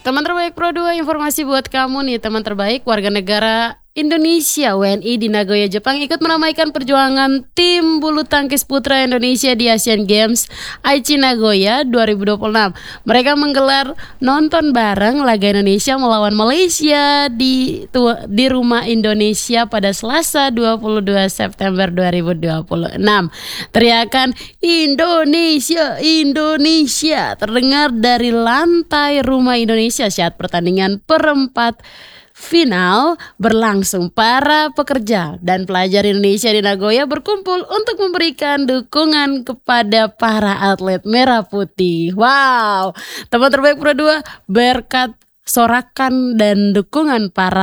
Teman terbaik Pro 2, informasi buat kamu nih teman terbaik. Warga negara Indonesia WNI di Nagoya, Jepang ikut meramaikan perjuangan tim bulu tangkis putra Indonesia di Asian Games Aichi Nagoya 2026. Mereka menggelar nonton bareng laga Indonesia melawan Malaysia di rumah Indonesia pada Selasa 22 September 2026. Teriakan Indonesia, Indonesia terdengar dari lantai rumah Indonesia saat pertandingan perempat final berlangsung. Para pekerja dan pelajar Indonesia di Nagoya berkumpul untuk memberikan dukungan kepada para atlet merah putih. Wow, teman terbaik Pro 2, berkat sorakan dan dukungan para